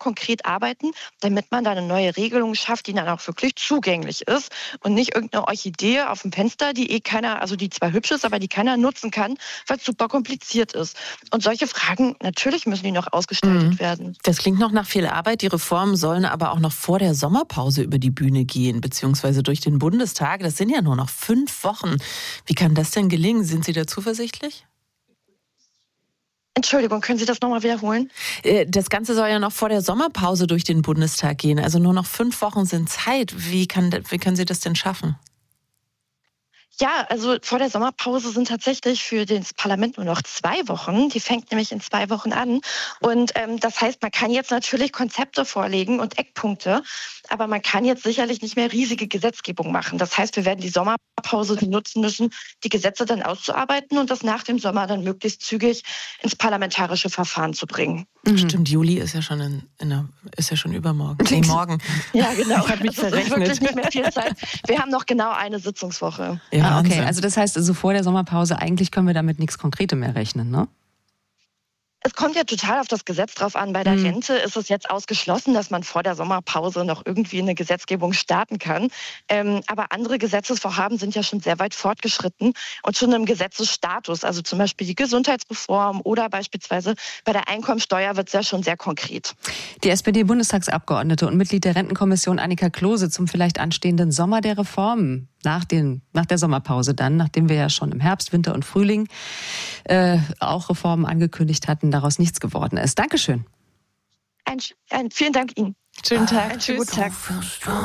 konkret arbeiten, damit man da eine neue Regelung schafft, die dann auch wirklich zugänglich ist und nicht irgendeine Orchidee auf dem Fenster, die keiner, also die zwar hübsch ist, aber die keiner nutzen kann, weil es super kompliziert ist. Und solche Fragen, natürlich müssen die noch ausgestaltet werden. Das klingt noch nach viel Arbeit. Die Reformen sollen aber auch noch vor der Sommerpause über die Bühne gehen, beziehungsweise durch den Bundestag. Das sind ja nur noch 5 Wochen. Wie kann das denn gelingen? Sind Sie da zuversichtlich? Entschuldigung, können Sie das nochmal wiederholen? Das Ganze soll ja noch vor der Sommerpause durch den Bundestag gehen. Also nur noch 5 Wochen sind Zeit. Wie können Sie das denn schaffen? Ja, also vor der Sommerpause sind tatsächlich für das Parlament nur noch 2 Wochen. Die fängt nämlich in 2 Wochen an. Und das heißt, man kann jetzt natürlich Konzepte vorlegen und Eckpunkte, aber man kann jetzt sicherlich nicht mehr riesige Gesetzgebung machen. Das heißt, wir werden die Sommerpause nutzen müssen, die Gesetze dann auszuarbeiten und das nach dem Sommer dann möglichst zügig ins parlamentarische Verfahren zu bringen. Stimmt, Juli ist ja schon ist ja schon übermorgen. Nee, morgen. Ja, genau. Ich habe mich verrechnet. Es ist wirklich nicht mehr viel Zeit. Wir haben noch genau eine Sitzungswoche. Ja, okay. Also das heißt, also vor der Sommerpause, eigentlich können wir damit nichts Konkretes mehr rechnen, ne? Es kommt ja total auf das Gesetz drauf an. Bei der Rente ist es jetzt ausgeschlossen, dass man vor der Sommerpause noch irgendwie eine Gesetzgebung starten kann. Aber andere Gesetzesvorhaben sind ja schon sehr weit fortgeschritten und schon im Gesetzesstatus. Also zum Beispiel die Gesundheitsreform oder beispielsweise bei der Einkommensteuer wird es ja schon sehr konkret. Die SPD-Bundestagsabgeordnete und Mitglied der Rentenkommission Annika Klose zum vielleicht anstehenden Sommer der Reformen. Nach der Sommerpause dann, nachdem wir ja schon im Herbst, Winter und Frühling auch Reformen angekündigt hatten, daraus nichts geworden ist. Dankeschön. Vielen Dank Ihnen. Schönen Tag. Einen schönen guten Tag.